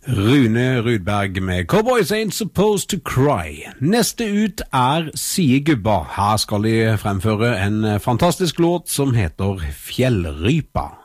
Rune Rudberg med Cowboys Ain't Supposed to Cry. Neste ut Sie Gubba. Her skal de fremføre en fantastisk låt som heter Fjellrypa.